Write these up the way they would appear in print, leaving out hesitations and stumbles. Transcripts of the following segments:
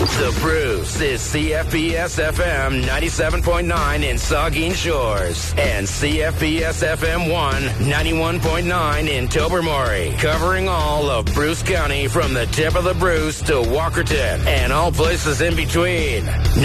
The Bruce is CFPS FM 97.9 in Saugeen Shores and CFPS FM 1 91.9 in Tobermory, covering all of Bruce County from the tip of the Bruce to Walkerton and all places in between.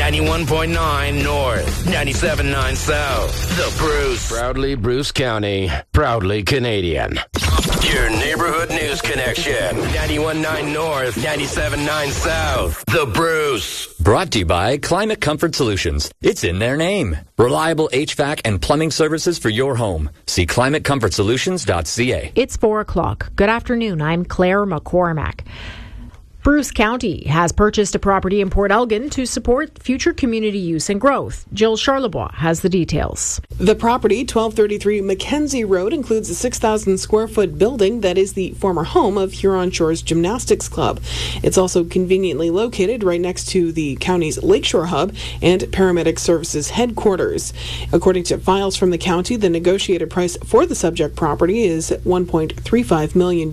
91.9 North, 97.9 South. The Bruce. Proudly Bruce County, proudly Canadian. Your neighborhood news connection. 91.9 North, 97.9 South. The Bruce. Brought to you by Climate Comfort Solutions. It's in their name. Reliable HVAC and plumbing services for your home. See climatecomfortsolutions.ca. It's 4 o'clock. Good afternoon. I'm Claire McCormack. Bruce County has purchased a property in Port Elgin to support future community use and growth. Jill Charlebois has the details. The property, 1233 Mackenzie Road, includes a 6,000 square foot building that is the former home of Huron Shores Gymnastics Club. It's also conveniently located right next to the county's Lakeshore Hub and Paramedic Services headquarters. According to files from the county, the negotiated price for the subject property is $1.35 million.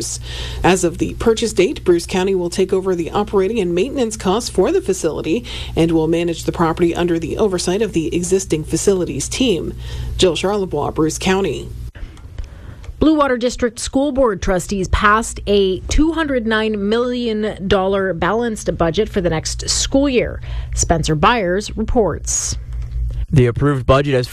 As of the purchase date, Bruce County will take over the operating and maintenance costs for the facility and will manage the property under the oversight of the existing facilities team. Jill Charlebois, Bruce County. Blue Water District School Board trustees passed a $209 million balanced budget for the next school year. Spencer Byers reports. The approved budget has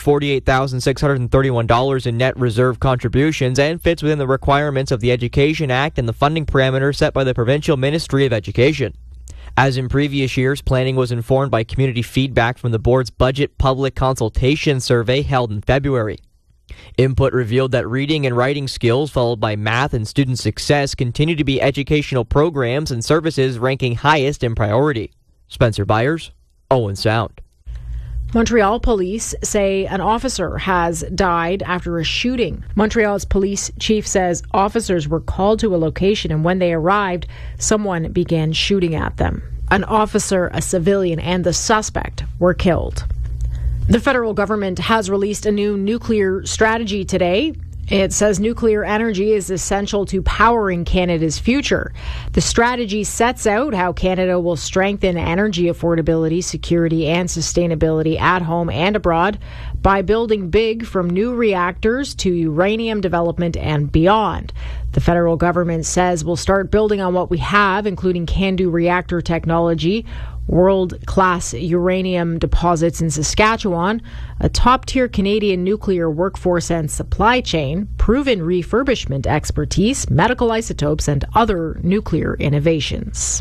$48,631 in net reserve contributions and fits within the requirements of the Education Act and the funding parameters set by the Provincial Ministry of Education. As in previous years, planning was informed by community feedback from the board's budget public consultation survey held in February. Input revealed that reading and writing skills, followed by math and student success, continue to be educational programs and services ranking highest in priority. Spencer Byers, Owen Sound. Montreal police say an officer has died after a shooting. Montreal's police chief says officers were called to a location and when they arrived, someone began shooting at them. An officer, a civilian, and the suspect were killed. The federal government has released a new nuclear strategy today. It says nuclear energy is essential to powering Canada's future. The strategy sets out how Canada will strengthen energy affordability, security, and sustainability at home and abroad by building big from new reactors to uranium development and beyond. The federal government says we'll start building on what we have, including CANDU reactor technology, world-class uranium deposits in Saskatchewan, a top-tier Canadian nuclear workforce and supply chain, proven refurbishment expertise, medical isotopes, and other nuclear innovations.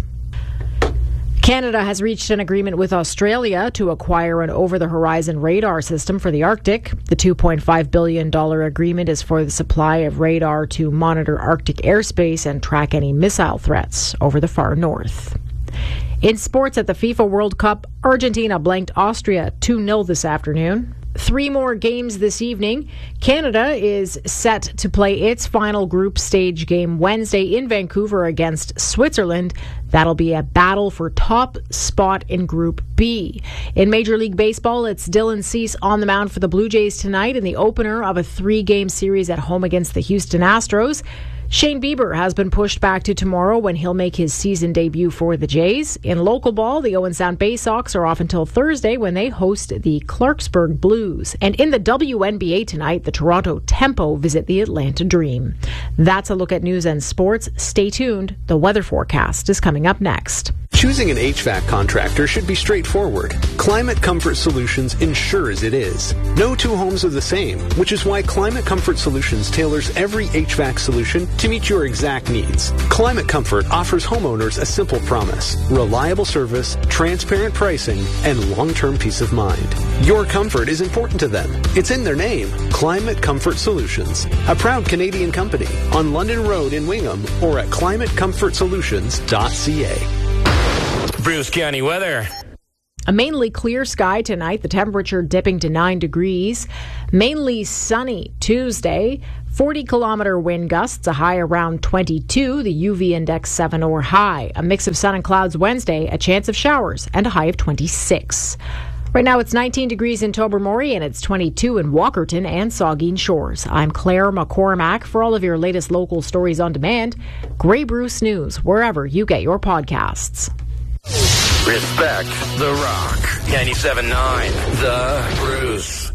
Canada has reached an agreement with Australia to acquire an over-the-horizon radar system for the Arctic. The $2.5 billion agreement is for the supply of radar to monitor Arctic airspace and track any missile threats over the far north. In sports at the FIFA World Cup, Argentina blanked Austria 2-0 this afternoon. 3 more games this evening. Canada is set to play its final group stage game Wednesday in Vancouver against Switzerland. That'll be a battle for top spot in Group B. In Major League Baseball, it's Dylan Cease on the mound for the Blue Jays tonight in the opener of a 3-game series at home against the Houston Astros. Shane Bieber has been pushed back to tomorrow when he'll make his season debut for the Jays. In local ball, the Owen Sound Bay Sox are off until Thursday when they host the Clarksburg Blues. And in the WNBA tonight, the Toronto Tempo visit the Atlanta Dream. That's a look at news and sports. Stay tuned. The weather forecast is coming up next. Choosing an HVAC contractor should be straightforward. Climate Comfort Solutions ensures it is. No two homes are the same, which is why Climate Comfort Solutions tailors every HVAC solution to meet your exact needs. Climate Comfort offers homeowners a simple promise: reliable service, transparent pricing, and long-term peace of mind. Your comfort is important to them. It's in their name. Climate Comfort Solutions, a proud Canadian company on London Road in Wingham or at climatecomfortsolutions.ca. Bruce County weather. A mainly clear sky tonight, the temperature dipping to 9 degrees. Mainly sunny Tuesday, 40-kilometer wind gusts, a high around 22, the UV index 7 or high. A mix of sun and clouds Wednesday, a chance of showers, and a high of 26. Right now it's 19 degrees in Tobermory and it's 22 in Walkerton and Saugeen Shores. I'm Claire McCormack. For all of your latest local stories on demand, Grey Bruce News, wherever you get your podcasts. Respect The Rock. 97.9 The Bruce.